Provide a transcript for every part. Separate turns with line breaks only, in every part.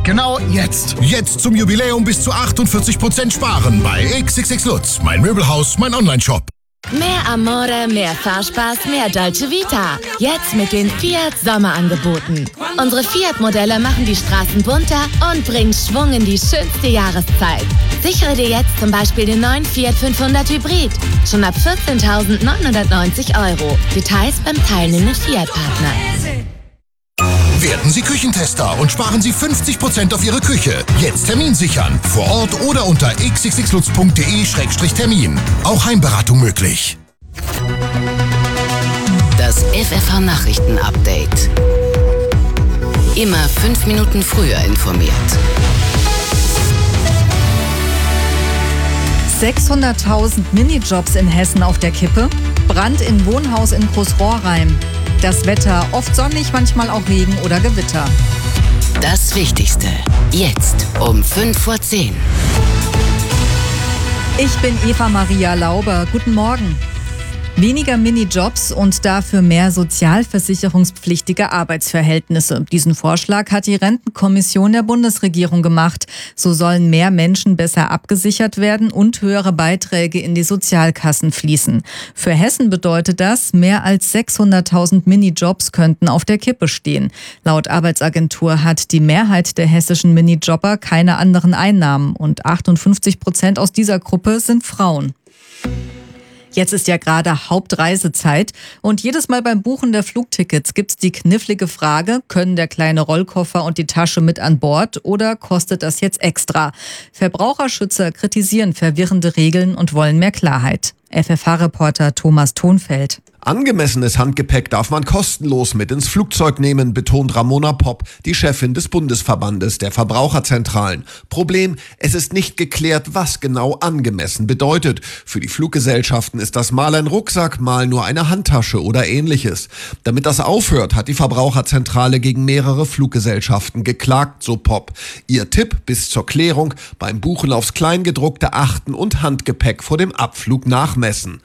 Genau jetzt.
Jetzt zum Jubiläum bis zu 48% sparen bei XXX Lutz. Mein Möbelhaus, mein Onlineshop.
Mehr Amore, mehr Fahrspaß, mehr Dolce Vita. Jetzt mit den Fiat Sommerangeboten. Unsere Fiat-Modelle machen die Straßen bunter und bringen Schwung in die schönste Jahreszeit. Sichere dir jetzt zum Beispiel den neuen Fiat 500 Hybrid. Schon ab 14.990 €. Details beim teilnehmenden Fiat-Partner.
Werden Sie Küchentester und sparen Sie 50% auf Ihre Küche. Jetzt Termin sichern. Vor Ort oder unter xxxlutz.de/termin. Auch Heimberatung möglich.
Das FFH-Nachrichten-Update. Immer 5 Minuten früher informiert.
600.000 Minijobs in Hessen auf der Kippe. Brand in Wohnhaus in Großrohrheim. Das Wetter oft sonnig, manchmal auch Regen oder Gewitter.
Das Wichtigste. Jetzt um 5:10 Uhr.
Ich bin Eva Maria Lauber. Guten Morgen. Weniger Minijobs und dafür mehr sozialversicherungspflichtige Arbeitsverhältnisse. Diesen Vorschlag hat die Rentenkommission der Bundesregierung gemacht. So sollen mehr Menschen besser abgesichert werden und höhere Beiträge in die Sozialkassen fließen. Für Hessen bedeutet das, mehr als 600.000 Minijobs könnten auf der Kippe stehen. Laut Arbeitsagentur hat die Mehrheit der hessischen Minijobber keine anderen Einnahmen und 58% aus dieser Gruppe sind Frauen. Jetzt ist ja gerade Hauptreisezeit und jedes Mal beim Buchen der Flugtickets gibt's die knifflige Frage, können der kleine Rollkoffer und die Tasche mit an Bord oder kostet das jetzt extra? Verbraucherschützer kritisieren verwirrende Regeln und wollen mehr Klarheit. FFH-Reporter Thomas Thonfeld.
Angemessenes Handgepäck darf man kostenlos mit ins Flugzeug nehmen, betont Ramona Popp, die Chefin des Bundesverbandes der Verbraucherzentralen. Problem, es ist nicht geklärt, was genau angemessen bedeutet. Für die Fluggesellschaften ist das mal ein Rucksack, mal nur eine Handtasche oder ähnliches. Damit das aufhört, hat die Verbraucherzentrale gegen mehrere Fluggesellschaften geklagt, so Popp. Ihr Tipp bis zur Klärung: beim Buchen aufs Kleingedruckte achten und Handgepäck vor dem Abflug nachmessen.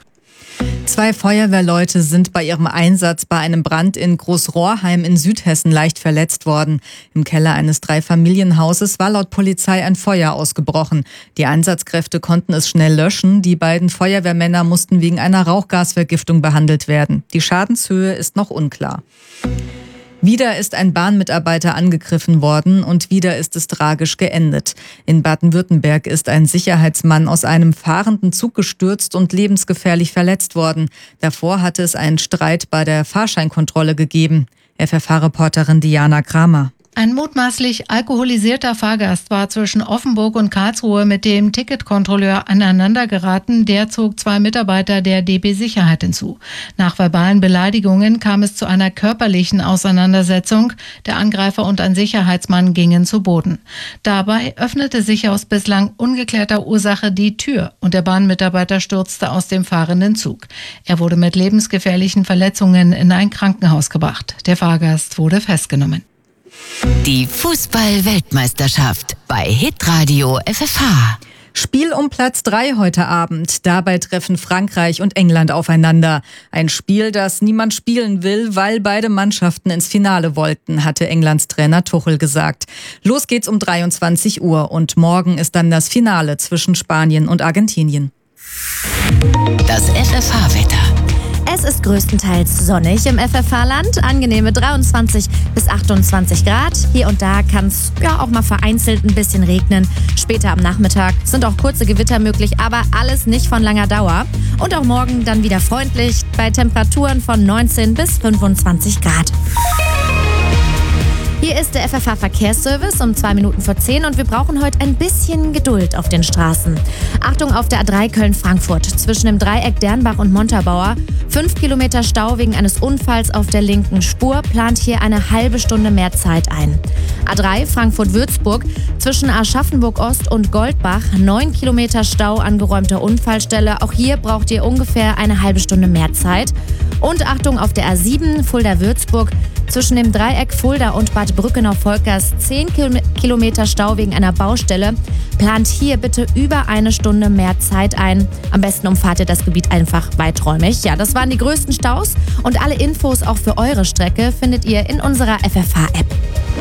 2 Feuerwehrleute sind bei ihrem Einsatz bei einem Brand in Großrohrheim in Südhessen leicht verletzt worden. Im Keller eines 3-Familienhauses war laut Polizei ein Feuer ausgebrochen. Die Einsatzkräfte konnten es schnell löschen. Die beiden Feuerwehrmänner mussten wegen einer Rauchgasvergiftung behandelt werden. Die Schadenshöhe ist noch unklar. Wieder ist ein Bahnmitarbeiter angegriffen worden und wieder ist es tragisch geendet. In Baden-Württemberg ist ein Sicherheitsmann aus einem fahrenden Zug gestürzt und lebensgefährlich verletzt worden. Davor hatte es einen Streit bei der Fahrscheinkontrolle gegeben. FFH-Reporterin Diana Kramer.
Ein mutmaßlich alkoholisierter Fahrgast war zwischen Offenburg und Karlsruhe mit dem Ticketkontrolleur aneinandergeraten. Der zog 2 Mitarbeiter der DB Sicherheit hinzu. Nach verbalen Beleidigungen kam es zu einer körperlichen Auseinandersetzung. Der Angreifer und ein Sicherheitsmann gingen zu Boden. Dabei öffnete sich aus bislang ungeklärter Ursache die Tür und der Bahnmitarbeiter stürzte aus dem fahrenden Zug. Er wurde mit lebensgefährlichen Verletzungen in ein Krankenhaus gebracht. Der Fahrgast wurde festgenommen.
Die Fußball-Weltmeisterschaft bei Hitradio FFH.
Spiel um Platz 3 heute Abend. Dabei treffen Frankreich und England aufeinander. Ein Spiel, das niemand spielen will, weil beide Mannschaften ins Finale wollten, hatte Englands Trainer Tuchel gesagt. Los geht's um 23 Uhr und morgen ist dann das Finale zwischen Spanien und Argentinien.
Das FFH-Wetter.
Es ist größtenteils sonnig im FFH-Land, angenehme 23 bis 28 Grad. Hier und da kann es ja auch mal vereinzelt ein bisschen regnen. Später am Nachmittag sind auch kurze Gewitter möglich, aber alles nicht von langer Dauer. Und auch morgen dann wieder freundlich bei Temperaturen von 19 bis 25 Grad. Hier ist der FFH-Verkehrsservice um 2 Minuten vor 10 und wir brauchen heute ein bisschen Geduld auf den Straßen. Achtung auf der A3 Köln-Frankfurt zwischen dem Dreieck Dernbach und Montabaur. 5 Kilometer Stau wegen eines Unfalls auf der linken Spur, plant hier eine halbe Stunde mehr Zeit ein. A3 Frankfurt-Würzburg zwischen Aschaffenburg-Ost und Goldbach. 9 Kilometer Stau, angeräumter Unfallstelle. Auch hier braucht ihr ungefähr eine halbe Stunde mehr Zeit. Und Achtung auf der A7 Fulda-Würzburg zwischen dem Dreieck Fulda und Bad Brückenau-Volkers 10 Kilometer Stau wegen einer Baustelle. Plant hier bitte über eine Stunde mehr Zeit ein. Am besten umfahrt ihr das Gebiet einfach weiträumig. Ja, das waren die größten Staus und alle Infos auch für eure Strecke findet ihr in unserer FFH-App.